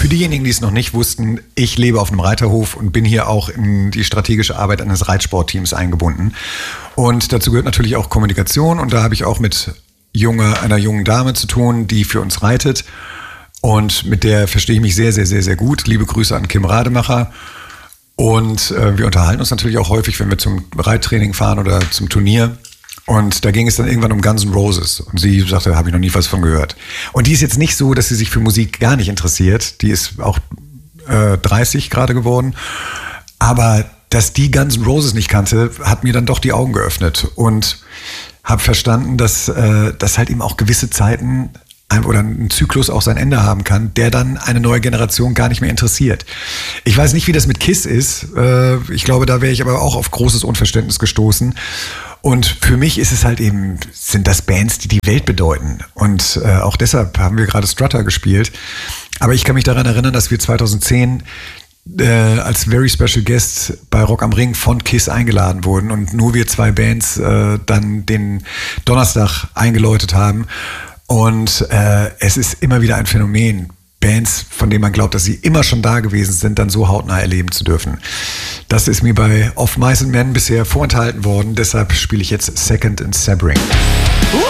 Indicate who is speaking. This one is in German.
Speaker 1: Für diejenigen, die es noch nicht wussten, ich lebe auf einem Reiterhof und bin hier auch in die strategische Arbeit eines Reitsportteams eingebunden. Und dazu gehört natürlich auch Kommunikation und da habe ich auch mit einer jungen Dame zu tun, die für uns reitet. Und mit der verstehe ich mich sehr, sehr, sehr, sehr gut. Liebe Grüße an Kim Rademacher. Und wir unterhalten uns natürlich auch häufig, wenn wir zum Reittraining fahren oder zum Turnier. Und da ging es dann irgendwann um Guns N' Roses. Und sie sagte, habe ich noch nie was von gehört. Und die ist jetzt nicht so, dass sie sich für Musik gar nicht interessiert. Die ist auch 30 gerade geworden. Aber dass die Guns N' Roses nicht kannte, hat mir dann doch die Augen geöffnet. Und habe verstanden, dass halt eben auch gewisse Zeiten oder ein Zyklus auch sein Ende haben kann, der dann eine neue Generation gar nicht mehr interessiert. Ich weiß nicht, wie das mit KISS ist. Ich glaube, da wäre ich aber auch auf großes Unverständnis gestoßen. Und für mich ist es halt eben, sind das Bands, die die Welt bedeuten. Und auch deshalb haben wir gerade Strutter gespielt. Aber ich kann mich daran erinnern, dass wir 2010 als Very Special Guest bei Rock am Ring von KISS eingeladen wurden und nur wir 2 Bands dann den Donnerstag eingeläutet haben. Und es ist immer wieder ein Phänomen, Bands, von denen man glaubt, dass sie immer schon da gewesen sind, dann so hautnah erleben zu dürfen. Das ist mir bei Of Mice and Men bisher vorenthalten worden, deshalb spiele ich jetzt Second in Sebring.